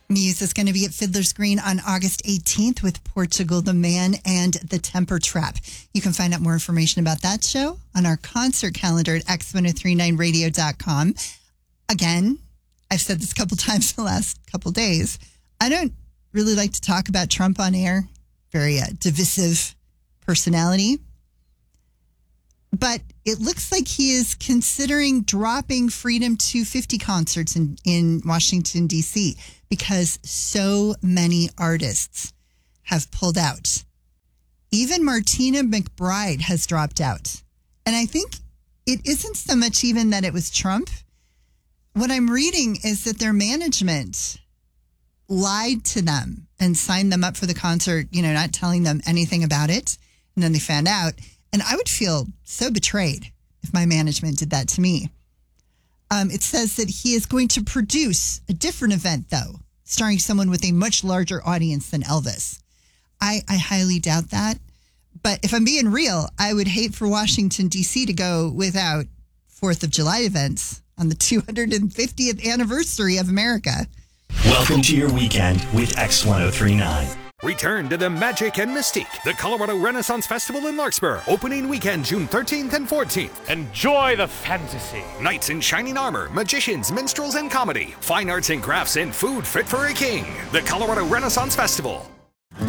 Muse is going to be at Fiddler's Green on August 18th with Portugal the Man and the Temper Trap. You can find out more information about that show on our concert calendar at x1039radio.com. Again, I've said this a couple times the last couple days. I don't really like to talk about Trump on air. Very divisive personality. But it looks like he is considering dropping Freedom 250 concerts in Washington, D.C. because so many artists have pulled out. Even Martina McBride has dropped out. And I think it isn't so much even that it was Trump. What I'm reading is that their management lied to them and signed them up for the concert, not telling them anything about it. And then they found out. And I would feel so betrayed if my management did that to me. It says that he is going to produce a different event, though, starring someone with a much larger audience than Elvis. I highly doubt that. But if I'm being real, I would hate for Washington, D.C. to go without 4th of July events on the 250th anniversary of America. Welcome to your weekend with X1039. Return to the magic and mystique. The Colorado Renaissance Festival in Larkspur. Opening weekend, June 13th and 14th. Enjoy the fantasy. Knights in shining armor, magicians, minstrels, and comedy. Fine arts and crafts and food fit for a king. The Colorado Renaissance Festival.